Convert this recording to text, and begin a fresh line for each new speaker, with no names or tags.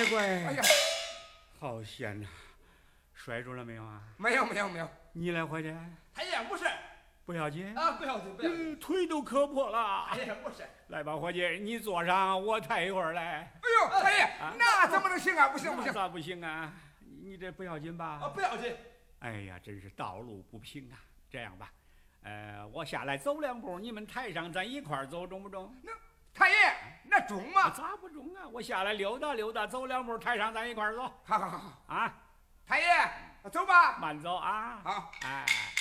乖乖！
哎呀，
好险呐！摔着了没有啊？
没有没有没有。
你来伙计？
太爷不是，
不要紧
啊，不要紧不要紧。
腿都磕破了。
太爷不是。
来吧，伙计，你坐上，我抬一会儿来。
哎呦，太爷，那怎么能行啊？不行不行。
咋不行啊？你这不要紧吧？
啊，不要紧。
哎呀，真是道路不平啊！这样吧，我下来走2步，你们抬上，咱一块儿走，中不中？
那太爷，那中吗？
咋不中啊？我下来溜达溜达，走2步，抬上，咱一块儿走。
好好好
啊！
太爷，走吧。
慢走啊！
好，
哎。